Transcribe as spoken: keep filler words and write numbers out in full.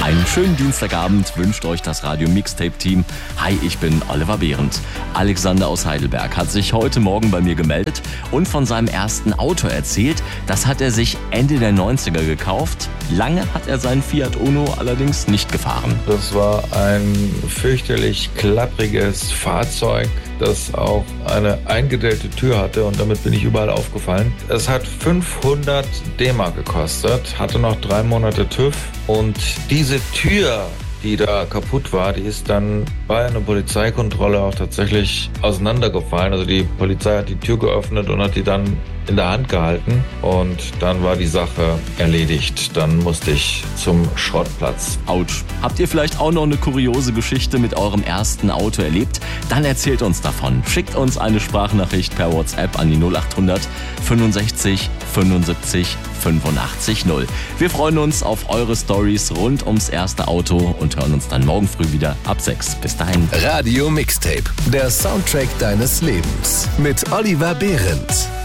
Einen schönen Dienstagabend wünscht euch das Radio Mixtape Team. Hi, ich bin Oliver Behrendt. Alexander aus Heidelberg hat sich heute Morgen bei mir gemeldet und von seinem ersten Auto erzählt. Das hat er sich Ende der neunziger gekauft. Lange hat er seinen Fiat Uno allerdings nicht gefahren. Das war ein fürchterlich klappriges Fahrzeug, das auch eine eingedellte Tür hatte und damit bin ich überall aufgefallen. Es hat fünfhundert D-Mark gekostet, hatte noch drei Monate TÜV und diese Tür, die da kaputt war, die ist dann bei einer Polizeikontrolle auch tatsächlich auseinandergefallen. Also die Polizei hat die Tür geöffnet und hat die dann in der Hand gehalten und dann war die Sache erledigt. Dann musste ich zum Schrottplatz. Autsch. Habt ihr vielleicht auch noch eine kuriose Geschichte mit eurem ersten Auto erlebt? Dann erzählt uns davon. Schickt uns eine Sprachnachricht per WhatsApp an die null acht hundert fünfundsechzig fünfundsiebzig fünfundachtzig null. Wir freuen uns auf eure Stories rund ums erste Auto und hören uns dann morgen früh wieder ab sechs. Bis dahin. Radio Mixtape, der Soundtrack deines Lebens mit Oliver Behrendt.